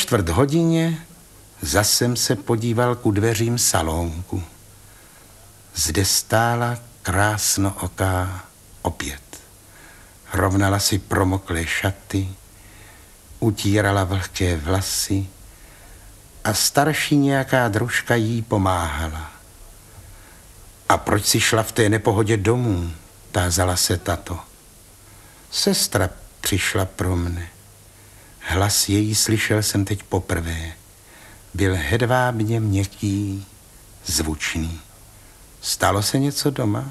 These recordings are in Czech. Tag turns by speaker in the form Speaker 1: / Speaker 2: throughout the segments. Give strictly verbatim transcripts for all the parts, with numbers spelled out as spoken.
Speaker 1: čtvrt hodině zas jsem se podíval ku dveřím salonku. Zde stála krásnooká opět. Rovnala si promoklé šaty, utírala vlhké vlasy a starší nějaká družka jí pomáhala. A proč si šla v té nepohodě domů, tázala se tato. Sestra přišla pro mne. Hlas její slyšel jsem teď poprvé. Byl hedvábně měkký, zvučný. Stalo se něco doma?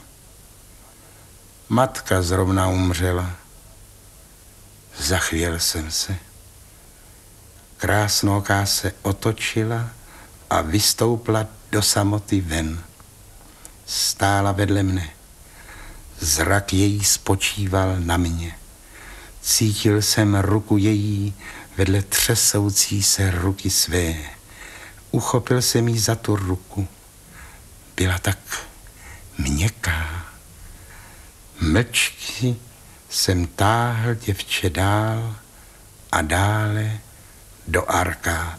Speaker 1: Matka zrovna umřela. Zachvěl jsem se. Krásnooká se otočila a vystoupla do samoty ven. Stála vedle mne. Zrak její spočíval na mě. Cítil jsem ruku její vedle třesoucí se ruky své. Uchopil jsem jí za tu ruku. Byla tak měkká. Mlčky jsem táhl děvče dál a dále do arkád.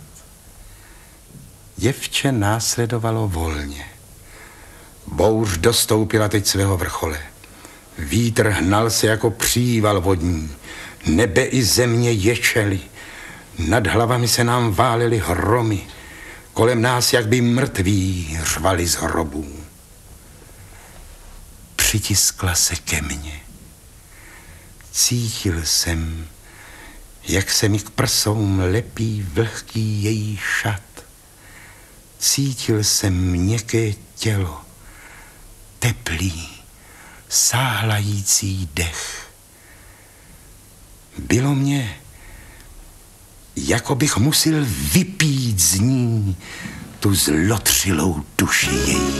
Speaker 1: Děvče následovalo volně. Bouř dostoupila teď svého vrchole. Vítr hnal se jako příval vodní. Nebe i země ječely. Nad hlavami se nám válely hromy. Kolem nás, jak by mrtví, řvali z hrobů. Přitiskla se ke mně. Cítil jsem, jak se mi k prsům lepí vlhký její šat. Cítil jsem měkké tělo, teplý, sáhlající dech. Bylo mně, jako bych musil vypít z ní tu zlotřilou duši její.